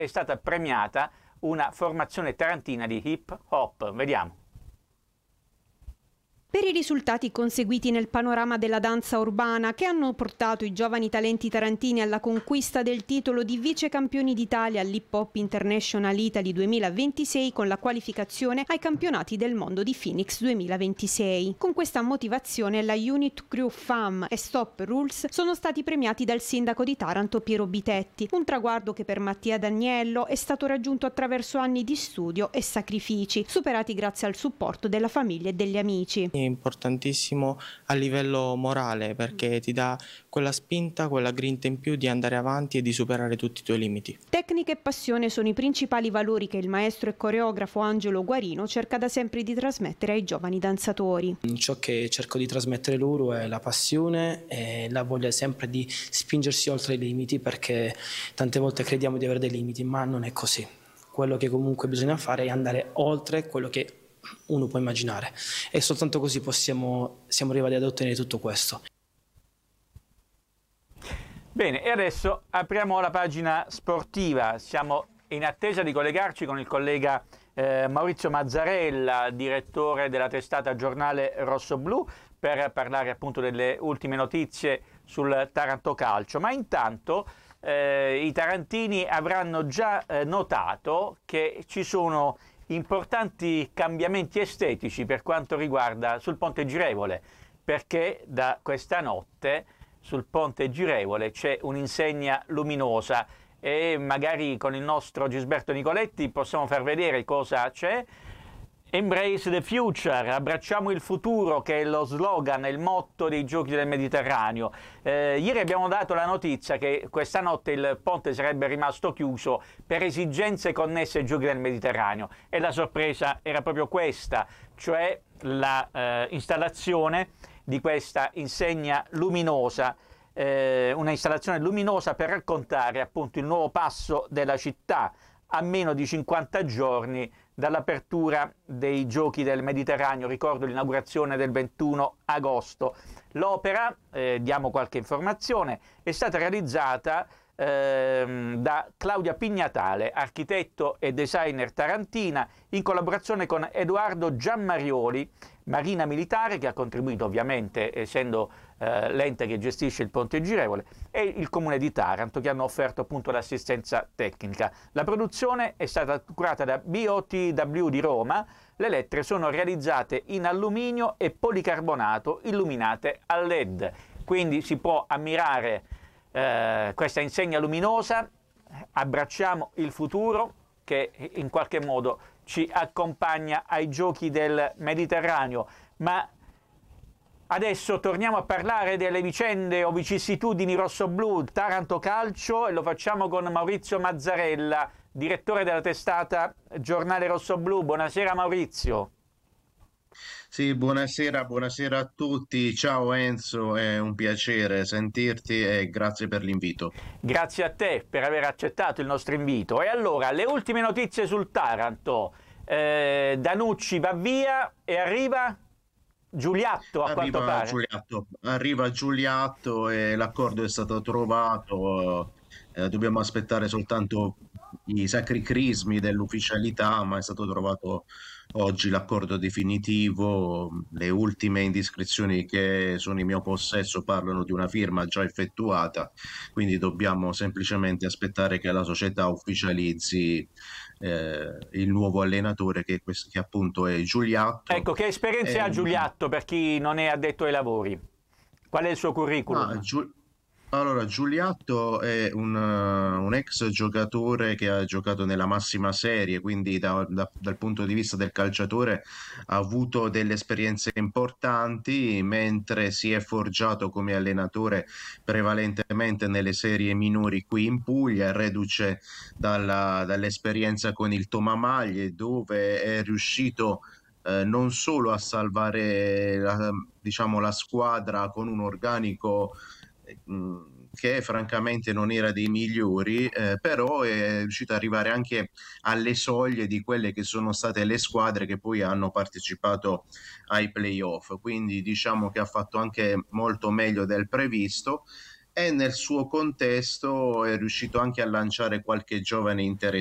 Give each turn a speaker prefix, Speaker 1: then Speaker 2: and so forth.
Speaker 1: è stata premiata una formazione tarantina di hip hop. Vediamo.
Speaker 2: Per i risultati conseguiti nel panorama della danza urbana, che hanno portato i giovani talenti tarantini alla conquista del titolo di vice campioni d'Italia all'Hip Hop International Italy 2026 con la qualificazione ai campionati del mondo di Phoenix 2026. Con questa motivazione la Unit Crew FAM e Stop Rules sono stati premiati dal sindaco di Taranto Piero Bitetti, un traguardo che per Mattia D'Agnello è stato raggiunto attraverso anni di studio e sacrifici, superati grazie al supporto della famiglia e degli amici.
Speaker 3: Importantissimo a livello morale, perché ti dà quella spinta, quella grinta in più di andare avanti e di superare tutti i tuoi limiti.
Speaker 2: Tecnica e passione sono i principali valori che il maestro e coreografo Angelo Guarino cerca da sempre di trasmettere ai giovani danzatori.
Speaker 4: Ciò che cerco di trasmettere loro è la passione e la voglia sempre di spingersi oltre i limiti, perché tante volte crediamo di avere dei limiti, ma non è così. Quello che comunque bisogna fare è andare oltre quello che uno può immaginare, e soltanto così siamo arrivati ad ottenere tutto questo.
Speaker 1: Bene, e adesso apriamo la pagina sportiva. Siamo in attesa di collegarci con il collega Maurizio Mazzarella, direttore della testata Giornale Rossoblu, per parlare appunto delle ultime notizie sul Taranto Calcio. Ma intanto i tarantini avranno già notato che ci sono importanti cambiamenti estetici per quanto riguarda sul Ponte Girevole, perché da questa notte sul Ponte Girevole c'è un'insegna luminosa e magari con il nostro Gisberto Nicoletti possiamo far vedere cosa c'è. Embrace the future, abbracciamo il futuro, che è lo slogan, il motto dei Giochi del Mediterraneo. Ieri abbiamo dato la notizia che questa notte il ponte sarebbe rimasto chiuso per esigenze connesse ai Giochi del Mediterraneo, e la sorpresa era proprio questa, cioè la installazione di questa insegna luminosa, una installazione luminosa per raccontare appunto il nuovo passo della città a meno di 50 giorni dall'apertura dei Giochi del Mediterraneo. Ricordo l'inaugurazione del 21 agosto. L'opera, diamo qualche informazione, è stata realizzata da Claudia Pignatale, architetto e designer tarantina, in collaborazione con Edoardo Giammarioli, Marina Militare, che ha contribuito ovviamente, essendo l'ente che gestisce il Ponte Girevole, e il Comune di Taranto, che hanno offerto appunto l'assistenza tecnica. La produzione è stata curata da BOTW di Roma. Le lettere sono realizzate in alluminio e policarbonato, illuminate a LED, quindi si può ammirare questa insegna luminosa. Abbracciamo il futuro, che in qualche modo ci accompagna ai Giochi del Mediterraneo. Ma adesso torniamo a parlare delle vicende o vicissitudini rossoblu, Taranto Calcio, e lo facciamo con Maurizio Mazzarella, direttore della testata Giornale Rossoblu. Buonasera Maurizio.
Speaker 5: Sì, buonasera a tutti. Ciao Enzo, è un piacere sentirti e grazie per l'invito.
Speaker 1: Grazie a te per aver accettato il nostro invito. E allora, le ultime notizie sul Taranto. Danucci va via e arriva Giuliatto, a quanto pare.
Speaker 5: Arriva Giuliatto e l'accordo è stato trovato. Dobbiamo aspettare soltanto i sacri crismi dell'ufficialità, ma è stato trovato oggi l'accordo definitivo. Le ultime indiscrezioni che sono in mio possesso parlano di una firma già effettuata, quindi dobbiamo semplicemente aspettare che la società ufficializzi il nuovo allenatore che appunto è Giuliatto.
Speaker 1: Ecco, che esperienze ha Giuliatto per chi non è addetto ai lavori? Qual è il suo curriculum?
Speaker 5: Allora, Giuliatto è un ex giocatore che ha giocato nella massima serie, quindi dal punto di vista del calciatore ha avuto delle esperienze importanti, mentre si è forgiato come allenatore prevalentemente nelle serie minori qui in Puglia, reduce dall'esperienza con il Tomamaglie, dove è riuscito non solo a salvare diciamo, la squadra con un organico che francamente non era dei migliori, però è riuscito ad arrivare anche alle soglie di quelle che sono state le squadre che poi hanno partecipato ai playoff, quindi diciamo che ha fatto anche molto meglio del previsto. e nel suo contesto è riuscito anche a lanciare qualche giovane